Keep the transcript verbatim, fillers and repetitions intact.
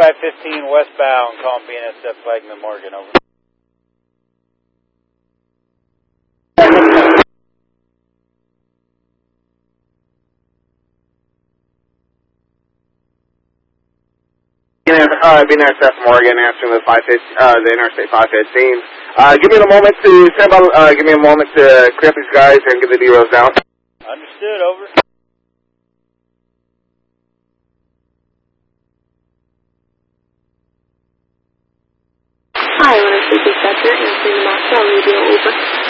five fifteen westbound, calling B N S F Flagman Morgan, over. Uh, B N S F Morgan answering the five fifteen, uh, the Interstate five fifteen. Uh, give me a moment to stand by, uh, give me a moment to clear up these guys and get the D-Rose down. Understood, over. Hi, I want to speak to Cedric, answering the Maxwell radio, over.